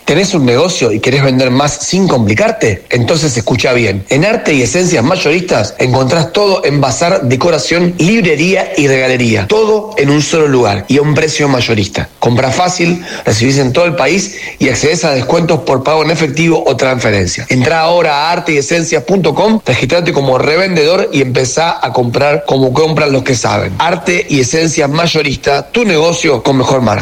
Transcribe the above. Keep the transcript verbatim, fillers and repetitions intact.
¿Tenés un negocio y querés vender más sin complicarte? Entonces escucha bien. En Arte y Esencias Mayoristas encontrás todo en bazar, decoración, librería y regalería. Todo en un solo lugar y a un precio mayorista. Compra fácil, recibís en todo el país y accedes a descuentos por pago en efectivo o transferencia. Entrá ahora a arte y esencias punto com, registrate como revendedor y empezá a comprar como compran los que saben. Arte y Esencias Mayoristas, tu negocio con mejor margen.